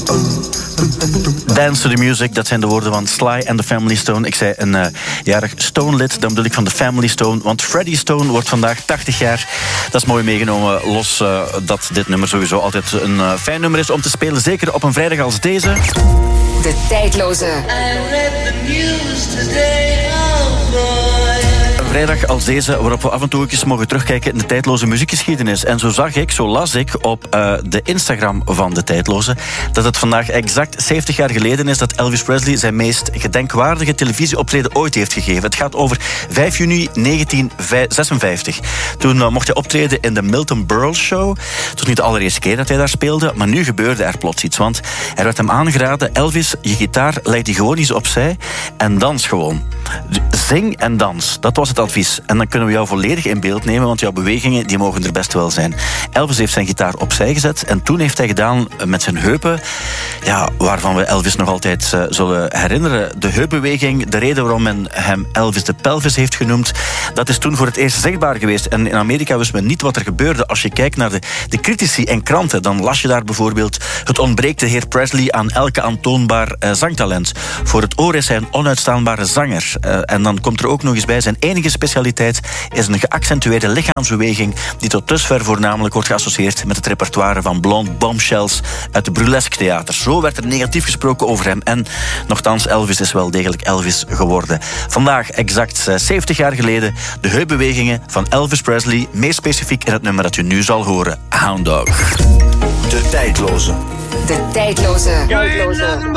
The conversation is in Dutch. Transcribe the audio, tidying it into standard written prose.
Dance to the Music, dat zijn de woorden van Sly and the Family Stone. Ik zei een jarig Stone-lid, dan bedoel ik van de Family Stone. Want Freddie Stone wordt vandaag 80 jaar. Dat is mooi meegenomen, los dat dit nummer sowieso altijd een fijn nummer is om te spelen. Zeker op een vrijdag als deze. De tijdloze. Een vrijdag als deze, waarop we af en toe eens mogen terugkijken in de tijdloze muziekgeschiedenis. En zo las ik op de Instagram van de tijdloze dat het vandaag exact 70 jaar geleden is dat Elvis Presley zijn meest gedenkwaardige televisieoptreden ooit heeft gegeven. Het gaat over 5 juni 1956. Toen mocht hij optreden in de Milton Berle Show. Het was niet de allereerste keer dat hij daar speelde, maar nu gebeurde er plots iets. Want er werd hem aangeraden: Elvis, je gitaar, leg die gewoon eens opzij en dans gewoon. Zing en dans, dat was het advies. En dan kunnen we jou volledig in beeld nemen, want jouw bewegingen die mogen er best wel zijn. Elvis heeft zijn gitaar opzij gezet en toen heeft hij gedaan met zijn heupen, ja, waarvan we Elvis nog altijd zullen herinneren. De heupbeweging, de reden waarom men hem Elvis de Pelvis heeft genoemd, dat is toen voor het eerst zichtbaar geweest. En in Amerika wist men niet wat er gebeurde. Als je kijkt naar de critici en kranten, dan las je daar bijvoorbeeld: het ontbreekt de heer Presley aan elke aantoonbaar zangtalent. Voor het oor is hij een onuitstaanbare zanger. En dan komt er ook nog eens bij: zijn enige specialiteit is een geaccentueerde lichaamsbeweging die tot dusver voornamelijk wordt geassocieerd met het repertoire van blonde bombshells uit de burlesque theater. Zo werd er negatief gesproken over hem. En nochtans, Elvis is wel degelijk Elvis geworden. Vandaag, exact 70 jaar geleden, de heupbewegingen van Elvis Presley, meer specifiek in het nummer dat u nu zal horen, Hound Dog. De tijdloze. De tijdloze.